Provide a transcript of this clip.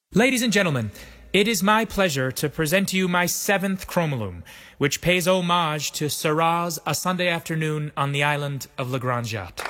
Ladies and gentlemen, it is my pleasure to present to you my seventh Chromalum, which pays homage to Seurat's A Sunday Afternoon on the Island of La Grande Jatte.